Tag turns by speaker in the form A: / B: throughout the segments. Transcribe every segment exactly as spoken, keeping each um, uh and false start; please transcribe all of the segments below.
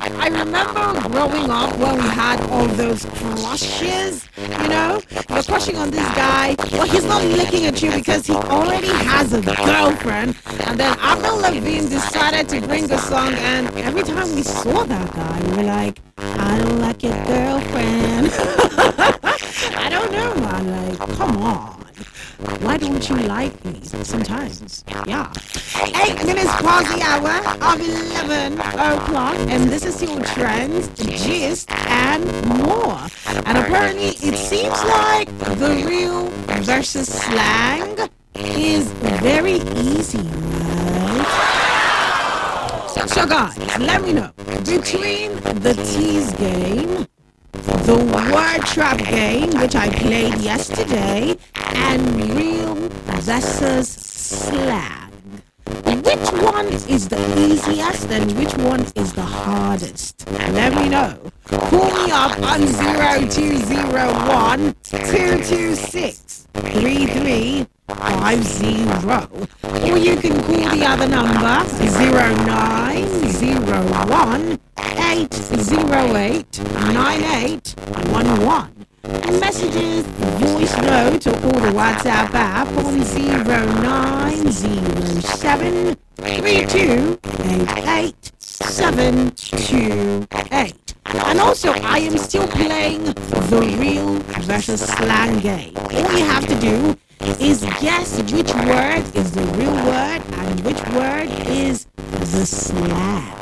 A: I remember growing up when we had all those crushes, you know? You're crushing on this guy. Well, he's not looking at you because he already has a girlfriend. And then Avril Lavigne decided to bring a song, and every time we saw that guy, we were like, I don't like your girlfriend. I don't know, man. Like, come on. Why don't you like me sometimes? Yeah. Eight minutes past the hour of eleven o'clock, and this is your trends, gist, and more. And apparently, it seems like the real versus slang is very easy, right? So guys, let me know, between the tease game, the word trap game, which I played yesterday, and real versus slang, which one is the easiest and which one is the hardest? Let me know. Call me up on zero two zero one, two two six, three three five zero, or you can call the other number zero nine zero one, eight zero eight, nine eight one one. Messages, voice note, or call the WhatsApp app on zero nine zero seven, three two eight eight, seven two eight. And also, I am still playing the real versus slang game. All you have to do is guess which word is the real word and which word is the slang.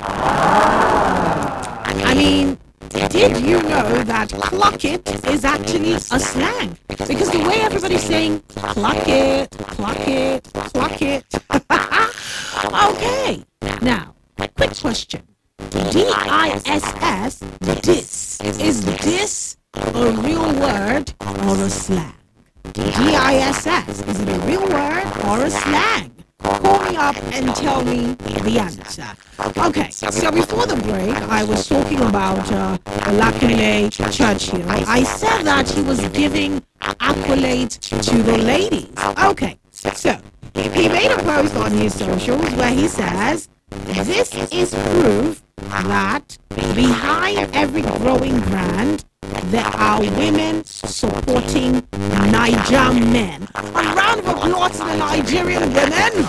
A: I mean, did you know that clock it is actually a slang? Because the way everybody's saying clock it, clock it, clock it. Okay. Now, quick question. D I S S, dis. Is dis a real word or a slang? D I S S, is it a real word or a slang? Call me up and tell me the answer. Okay, so before the break, I was talking about uh, Olakile Churchill. I said that he was giving accolades to the ladies. Okay, so he made a post on his socials where he says, this is proof that behind every growing brand, there are women supporting Nigerian men. A round of applause to the Nigerian women.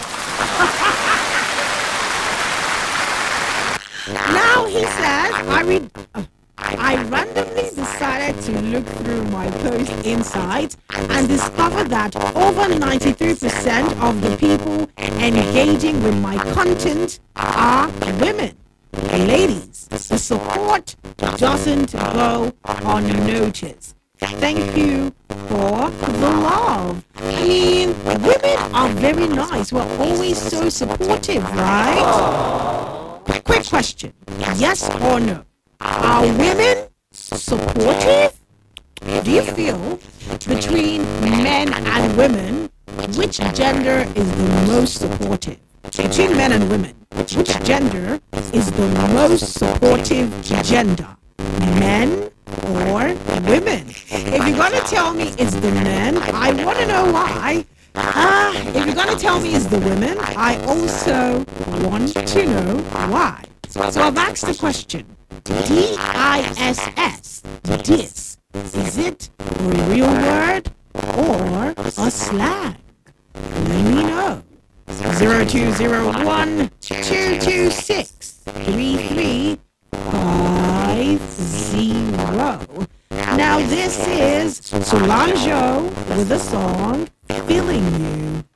A: Now he says, I read. Uh, I randomly decided to look through my post insights and discovered that over ninety-three percent of the people engaging with my content are women. Ladies, the support doesn't go unnoticed. Thank you for the love. I mean, women are very nice. We're always so supportive, right? Quick question. Yes or no? Are women supportive? Do you feel between men and women, which gender is the most supportive? Between men and women, which gender is the most supportive gender? Men or women? If you're going to tell me it's the men, I want to know why. Ah, uh, if you're going to tell me it's the women, I also want to know why. So I've asked the question, D I S S, dis, is it a real word or a slang? Let me know. zero two zero one, two two six, three three five zero. Now this is Solange with the song Feeling You.